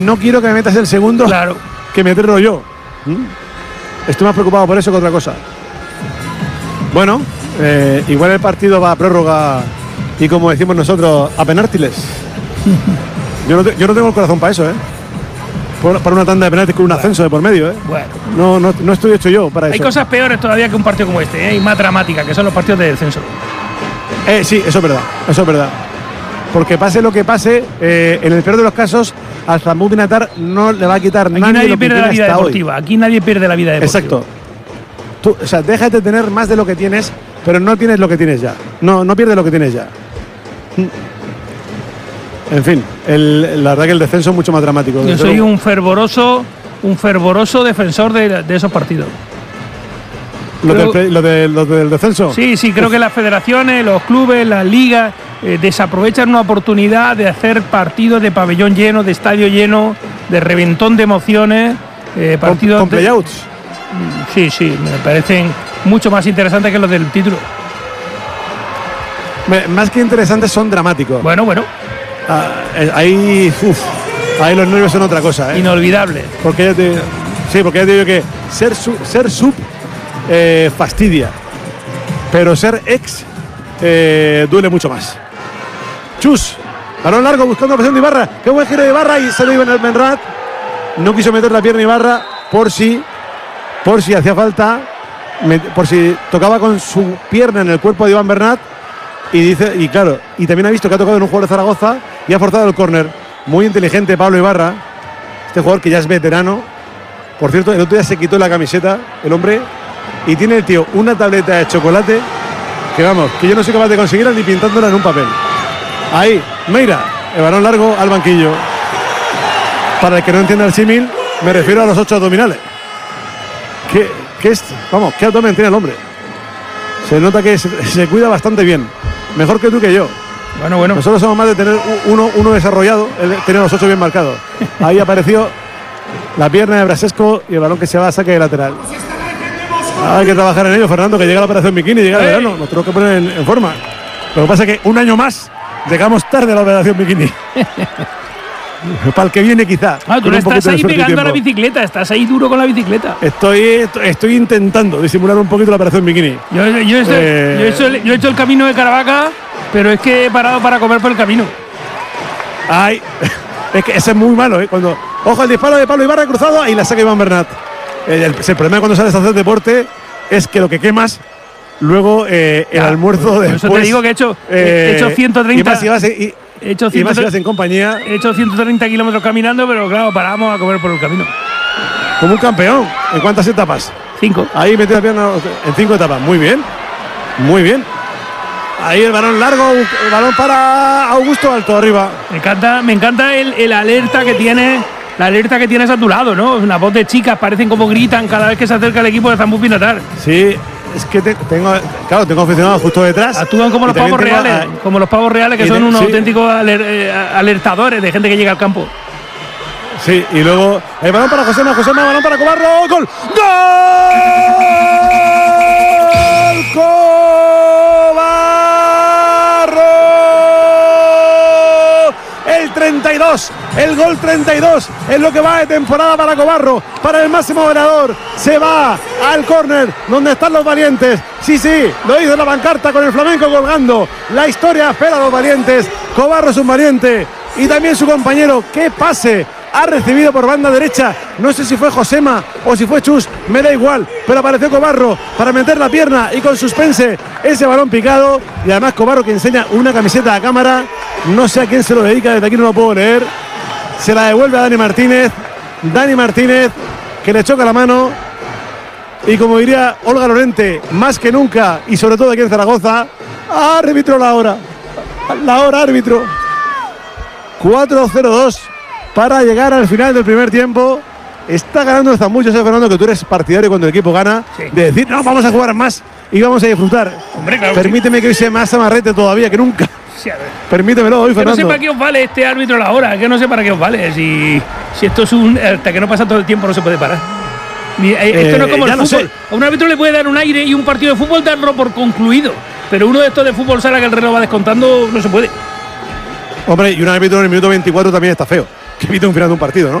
No quiero que me metas el segundo, Claro. que meterlo yo. Estoy más preocupado por eso que otra cosa. Bueno, igual el partido va a prórroga y, como decimos nosotros, a penártiles. Yo no tengo el corazón para eso, para una tanda de penaltis con un ascenso de por medio, Bueno. No estoy hecho yo para eso. Hay cosas peores todavía que un partido como este, y más dramáticas, que son los partidos de descenso. Sí, eso es verdad. Porque pase lo que pase, en el peor de los casos, al Zambú Binatar no le va a quitar Aquí nadie nadie lo que pierde tiene la vida hasta deportiva. Aquí nadie pierde la vida hoy. deportiva. Exacto. Tú, o sea, déjate de tener más de lo que tienes, pero no tienes lo que tienes ya. No pierdes lo que tienes ya. En fin, la verdad que el descenso es mucho más dramático. Yo soy un fervoroso defensor de esos partidos. ¿Lo del descenso? Sí, creo que las federaciones, los clubes, las ligas desaprovechan una oportunidad de hacer partidos de pabellón lleno, de estadio lleno, de reventón de emociones. Partidos con playouts. Sí, me parecen mucho más interesantes que los del título. Más que interesantes, son dramáticos. Bueno. Ahí los nervios son otra cosa. Inolvidable. Porque ya te digo que ser sub fastidia, pero ser ex duele mucho más. Chus, balón largo buscando presión de Ibarra. Qué buen giro de Ibarra y se lo iba en el Benrat. No quiso meter la pierna Ibarra por si hacía falta, por si tocaba con su pierna en el cuerpo de Iván Bernat. Y también ha visto que ha tocado en un jugador de Zaragoza y ha forzado el córner. Muy inteligente Pablo Ibarra, este jugador que ya es veterano. Por cierto, el otro día se quitó la camiseta el hombre y tiene el tío una tableta de chocolate que yo no soy capaz de conseguirla ni pintándola en un papel. Ahí, Meira, el balón largo al banquillo. Para el que no entienda el símil, me refiero a los 8 abdominales. ¿Qué abdomen tiene el hombre? Se nota que se cuida bastante bien. Mejor que tú que yo. Bueno. Nosotros somos más de tener uno desarrollado, tener los 8 bien marcados. Ahí apareció la pierna de Brasesco y el balón que se va a saque de lateral. Hay que trabajar en ello, Fernando, que llega la operación bikini, llega el verano. Nos tenemos que poner en forma. Lo que pasa es que un año más llegamos tarde a la operación bikini. Para el que viene, quizá. Tú estás ahí pegando a la bicicleta, estás ahí duro con la bicicleta. Estoy intentando disimular un poquito la operación bikini. Yo he hecho el camino de Caravaca, pero es que he parado para comer por el camino. Ay, es que ese es muy malo, cuando. Ojo, el disparo de Pablo Ibarra cruzado y la saca Iván Bernat. El problema cuando sales a hacer deporte es que lo que quemas luego el almuerzo por después. Eso te digo que he hecho 130. Y más si vas en compañía. He hecho 130 kilómetros caminando, pero claro, paramos a comer por el camino. Como un campeón. ¿En cuántas etapas? 5. Ahí metió la pierna en 5 etapas. Muy bien. Ahí el balón largo, el balón para Augusto Alto arriba. Me encanta el alerta que tiene. La alerta que tienes a tu lado, ¿no? Una voz de chicas, parecen como gritan cada vez que se acerca el equipo de Zambú Binatar. Sí, es que tengo aficionados justo detrás. Actúan como los pavos reales, que son unos auténticos alertadores de gente que llega al campo. Sí, y luego el balón para Josema, balón para Cobarro, ¡gol! ¡Gol! El gol 32 es lo que va de temporada para Cobarro, para el máximo goleador. Se va al córner donde están los valientes. Sí, lo hizo la pancarta con el flamenco colgando. La historia espera a los valientes. Cobarro es un valiente y también su compañero. ¡Qué pase! Ha recibido por banda derecha, no sé si fue Josema o si fue Chus, me da igual, pero apareció Cobarro para meter la pierna y con suspense ese balón picado. Y además Cobarro, que enseña una camiseta a cámara, no sé a quién se lo dedica, desde aquí no lo puedo leer. Se la devuelve a Dani Martínez, que le choca la mano. Y como diría Olga Lorente, más que nunca, y sobre todo aquí en Zaragoza, árbitro la hora árbitro. 4-0-2 para llegar al final del primer tiempo. Está ganando el Zambú. Yo sé, Fernando, que tú eres partidario cuando el equipo gana, de decir, no, vamos a jugar más y vamos a disfrutar. Hombre, claro. Permíteme que hoy sea más amarrete todavía que nunca. Sí, a ver. Permítemelo hoy, Fernando. Que no sé para qué os vale este árbitro la hora, que no sé para qué os vale. Si esto es hasta que no pasa todo el tiempo no se puede parar. Esto no es como el fútbol. A un árbitro le puede dar un aire y un partido de fútbol darlo por concluido. Pero uno de estos de fútbol sala que el reloj va descontando, no se puede. Hombre, y un árbitro en el minuto 24 también está feo. que evita un final de un partido, ¿no?